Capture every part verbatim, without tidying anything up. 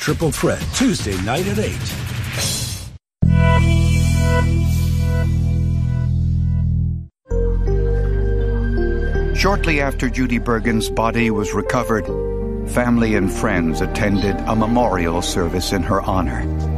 Triple Threat, Tuesday night at eight. Shortly after Judy Bergen's body was recovered, family and friends attended a memorial service in her honor.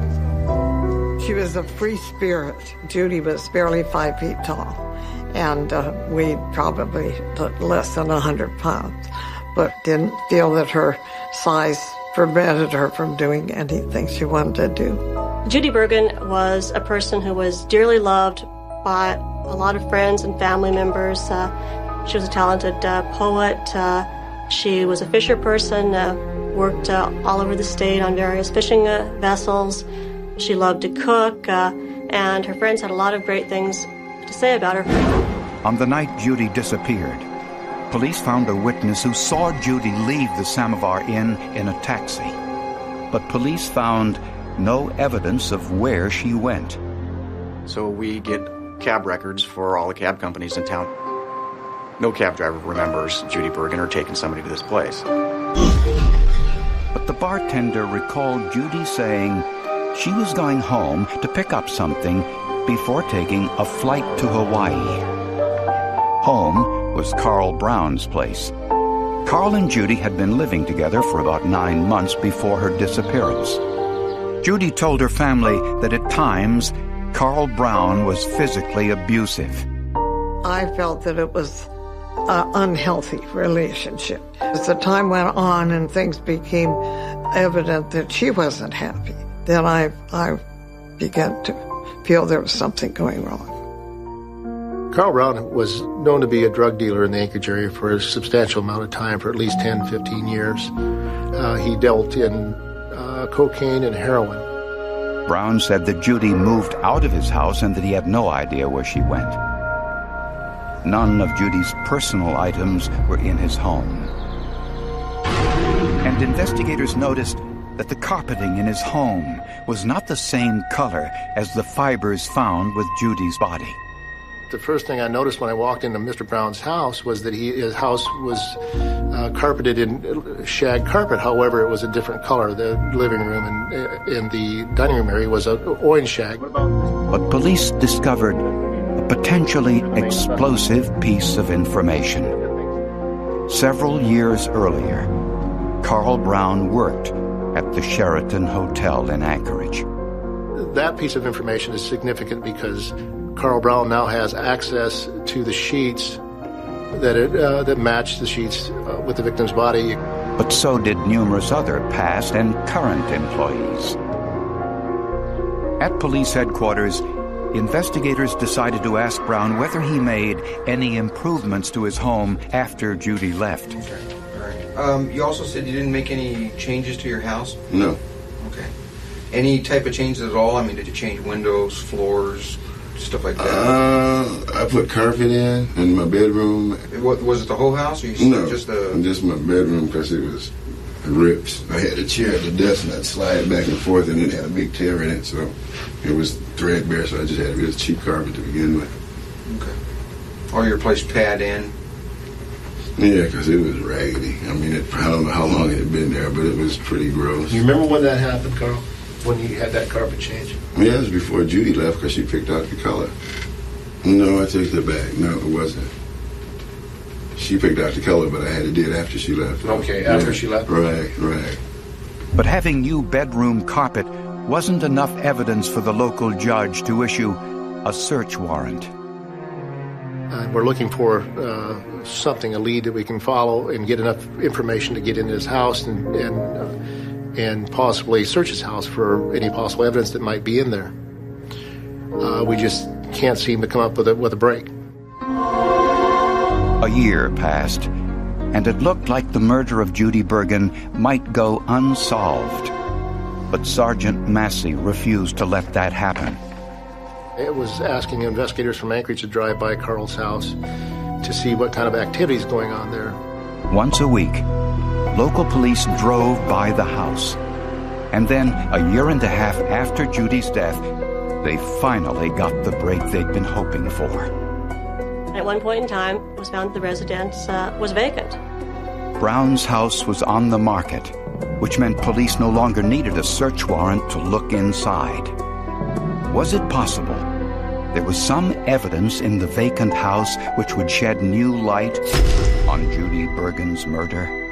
She was a free spirit. Judy was barely five feet tall, and uh, weighed probably less than one hundred pounds, but didn't feel that her size prevented her from doing anything she wanted to do. Judy Bergen was a person who was dearly loved by a lot of friends and family members. Uh, she was a talented uh, poet. Uh, she was a fisher person, uh, worked uh, all over the state on various fishing uh, vessels. She loved to cook, uh, and her friends had a lot of great things to say about her. On the night Judy disappeared, police found a witness who saw Judy leave the Samovar Inn in a taxi. But police found no evidence of where she went. So we get cab records for all the cab companies in town. No cab driver remembers Judy Bergen or taking somebody to this place. But the bartender recalled Judy saying she was going home to pick up something before taking a flight to Hawaii. Home was Carl Brown's place. Carl and Judy had been living together for about nine months before her disappearance. Judy told her family that at times, Carl Brown was physically abusive. I felt that it was an unhealthy relationship. As the time went on and things became evident that she wasn't happy, then I, I began to feel there was something going wrong. Carl Brown was known to be a drug dealer in the Anchorage area for a substantial amount of time, for at least ten, fifteen years. Uh, he dealt in uh, cocaine and heroin. Brown said that Judy moved out of his house and that he had no idea where she went. None of Judy's personal items were in his home. And investigators noticed that the carpeting in his home was not the same color as the fibers found with Judy's body. The first thing I noticed when I walked into Mister Brown's house was that he, his house was uh, carpeted in shag carpet. However, it was a different color. The living room and, and the dining room area was a orange shag. But police discovered a potentially explosive piece of information. Several years earlier, Carl Brown worked at the Sheraton Hotel in Anchorage. That piece of information is significant because Carl Brown now has access to the sheets that it, uh, that match the sheets uh, with the victim's body. But so did numerous other past and current employees. At police headquarters, investigators decided to ask Brown whether he made any improvements to his home after Judy left. Okay. All right. Um, you also said you didn't make any changes to your house? No. Okay. Any type of changes at all? I mean, did you change windows, floors, stuff like that? Uh, I put carpet in in my bedroom. What, was it the whole house, or you no, just the... just my bedroom because it was rips. I had a chair at the desk and I'd slide it back and forth, and it had a big tear in it, so it was threadbare. So I just had a real cheap carpet to begin with. Okay. Or your place pad in? Yeah, because it was raggedy. I mean, it, I don't know how long it had been there, but it was pretty gross. You remember when that happened, Carl? When you had that carpet change? Yeah, it was before Judy left because she picked out the color. No, I take that back. No, it wasn't. She picked out the color, but I had to do it after she left. Okay, after yeah. she left? Right, right. But having new bedroom carpet wasn't enough evidence for the local judge to issue a search warrant. Uh, we're looking for uh, something, a lead that we can follow and get enough information to get into his house and and, uh, and possibly search his house for any possible evidence that might be in there. Uh, we just can't seem to come up with a, with a break. A year passed, and it looked like the murder of Judy Bergen might go unsolved. But Sergeant Massey refused to let that happen. It was asking investigators from Anchorage to drive by Carl's house to see what kind of activity is going on there. Once a week, local police drove by the house. And then, a year and a half after Judy's death, they finally got the break they'd been hoping for. At one point in time, it was found that the residence uh, was vacant. Brown's house was on the market, which meant police no longer needed a search warrant to look inside. Was it possible there was some evidence in the vacant house which would shed new light on Judy Bergen's murder?